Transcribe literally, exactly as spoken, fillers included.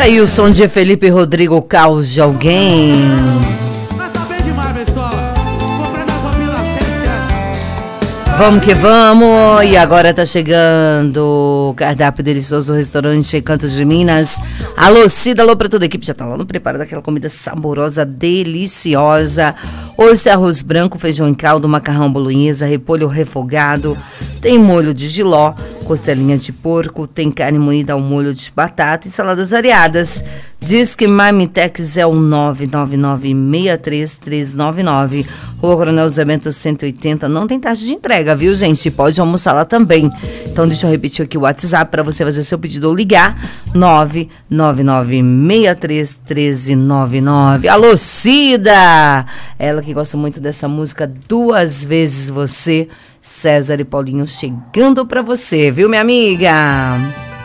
aí o som de Felipe Rodrigo, Caos de Alguém. Mas tá bem demais, pessoal. Comprei minhas roupinhas da Xé, esquece. Vamos que vamos. E agora tá chegando o cardápio delicioso do restaurante Cantos de Minas. Alô, Cida, alô pra toda a equipe. Já tá lá no preparo daquela comida saborosa, deliciosa. Hoje é arroz branco, feijão em caldo, macarrão bolonhesa, repolho refogado. Tem molho de jiló, costelinha de porco, tem carne moída ao molho de batata e saladas variadas. Diz que Marmitex é o nove nove nove, seis três três nove nove. Rua Coronel Zé Bento cento e oitenta. Não tem taxa de entrega, viu, gente? Pode almoçar lá também. Então deixa eu repetir aqui o WhatsApp para você fazer seu pedido ou ligar. nove nove nove, seis três três nove nove. Alô, Cida! Ela que gosta muito dessa música, Duas Vezes Você. César e Paulinho chegando pra você, viu, minha amiga?